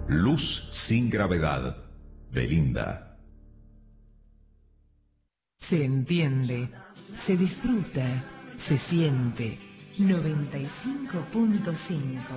Luz sin gravedad. Belinda. Se entiende, se disfruta, se siente. 95.5